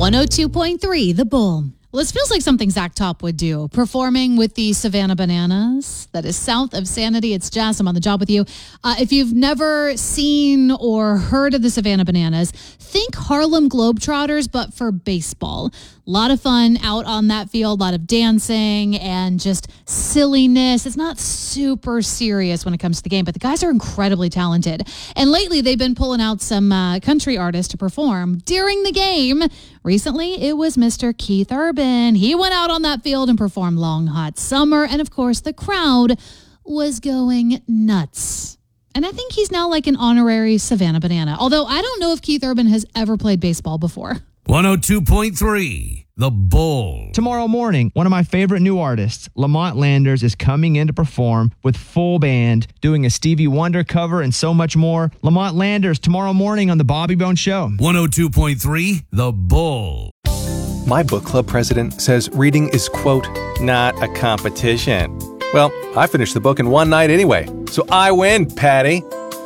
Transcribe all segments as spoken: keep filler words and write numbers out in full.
one oh two point three The Bull. Well, this feels like something Zach Top would do, performing with the Savannah Bananas. That is south of Sanity. It's Jazz. I'm on the job with you. Uh, if you've never seen or heard of the Savannah Bananas, think Harlem Globetrotters, but for baseball. A lot of fun out on that field, a lot of dancing and just silliness. It's not super serious when it comes to the game, but the guys are incredibly talented. And lately, they've been pulling out some uh, country artists to perform during the game. Recently, it was Mister Keith Urban. He went out on that field and performed Long Hot Summer. And of course, the crowd was going nuts. And I think he's now like an honorary Savannah Banana. Although I don't know if Keith Urban has ever played baseball before. one oh two point three The Bull. Tomorrow morning, one of my favorite new artists, Lamont Landers, is coming in to perform with full band, doing a Stevie Wonder cover and so much more. Lamont Landers tomorrow morning on The Bobby Bone Show. one oh two point three The Bull. My book club president says reading is, quote, not a competition. Well, I finished the book in one night anyway, so I win, Patty.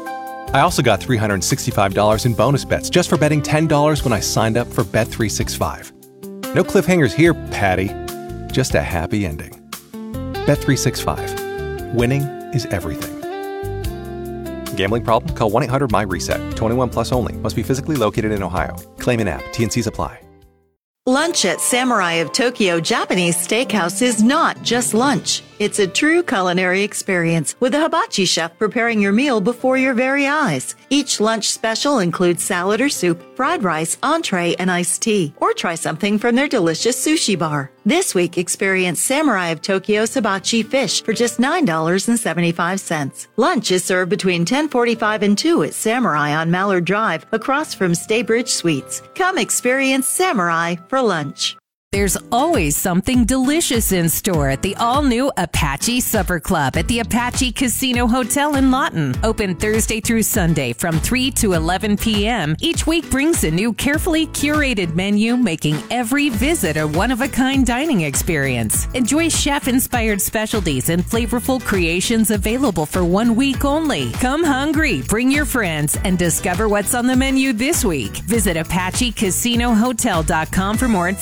I also got three hundred sixty-five dollars in bonus bets just for betting ten dollars when I signed up for Bet three sixty-five. No cliffhangers here, Patty. Just a happy ending. Bet three sixty-five. Winning is everything. Gambling problem? Call one eight hundred M Y RESET. twenty-one plus only. Must be physically located in Ohio. Claim in app. T N Cs apply. Lunch at Samurai of Tokyo Japanese Steakhouse is not just lunch. It's a true culinary experience with a hibachi chef preparing your meal before your very eyes. Each lunch special includes salad or soup, fried rice, entree, and iced tea. Or try something from their delicious sushi bar. This week, experience Samurai of Tokyo's hibachi fish for just nine dollars and seventy-five cents. Lunch is served between ten forty-five and two at Samurai on Mallard Drive, across from Staybridge Suites. Come experience Samurai for lunch. There's always something delicious in store at the all-new Apache Supper Club at the Apache Casino Hotel in Lawton. Open Thursday through Sunday from three to eleven p.m. Each week brings a new carefully curated menu, making every visit a one-of-a-kind dining experience. Enjoy chef-inspired specialties and flavorful creations available for one week only. Come hungry, bring your friends, and discover what's on the menu this week. Visit Apache Casino Hotel dot com for more information.